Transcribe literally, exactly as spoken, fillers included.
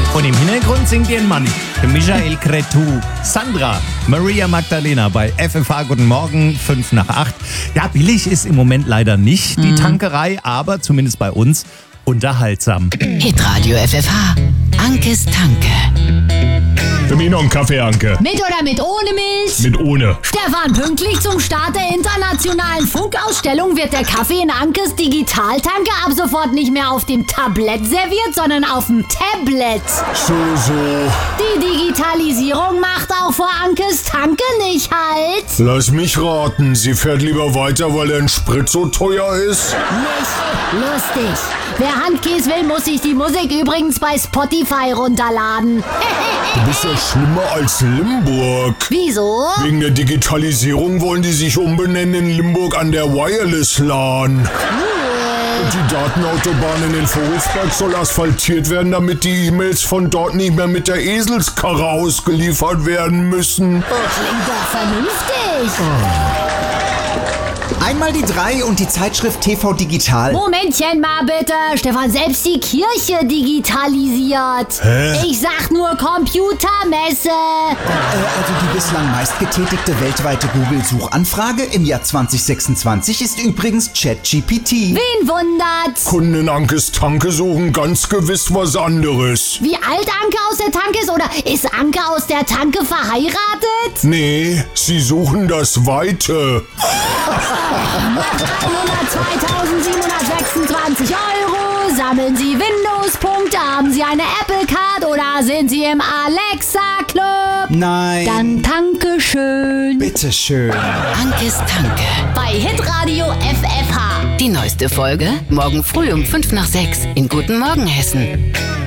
Und im Hintergrund singt ihr ein Mann, der Michael Cretu. Sandra, Maria Magdalena bei F F H. Guten Morgen, fünf nach acht. Ja, billig ist im Moment leider nicht die Tankerei, aber zumindest bei uns unterhaltsam. Hitradio F F H. Ankes Tanke. Für mich noch einen Kaffee, Anke. Mit oder mit ohne Milch? Mit ohne. Stefan, pünktlich zum Start der internationalen Funkausstellung wird der Kaffee in Ankes Digitaltanke ab sofort nicht mehr auf dem Tablett serviert, sondern auf dem Tablet. So, so. Die Digitalisierung macht auch vor Ankes Tanke nicht halt. Lass mich raten, sie fährt lieber weiter, weil der Sprit so teuer ist? Nicht lustig. Wer Handkäse will, muss sich die Musik übrigens bei Spotify runterladen. Du bist ja schlimmer als Limburg. Wieso? Wegen der Digitalisierung wollen die sich umbenennen in Limburg an der Wireless-LAN. Und die Datenautobahn in den Vorhofberg soll asphaltiert werden, damit die E-Mails von dort nicht mehr mit der Eselskarre ausgeliefert werden müssen. Klingt doch vernünftig. Einmal die drei und die Zeitschrift T V Digital. Momentchen mal bitte. Stefan, selbst die Kirche digitalisiert. Hä? Ich sag nur Computermesse. Äh, also die bislang meistgetätigte weltweite Google-Suchanfrage im Jahr zwanzig sechsundzwanzig ist übrigens ChatGPT. Wen wundert's? Kunden in Ankes Tanke suchen ganz gewiss was anderes. Wie alt Anke aus der Tanke ist? Oder ist Anke aus der Tanke verheiratet? Nee, sie suchen das Weite. zweitausendsiebenhundertsechsundzwanzig Euro. Sammeln Sie Windows-Punkte? Haben Sie eine Apple-Card? Oder sind Sie im Alexa-Club? Nein. Dann danke schön. Bitteschön. Ankes Tanke. Bei Hitradio F F H. Die neueste Folge morgen früh um fünf nach sechs in Guten Morgen Hessen.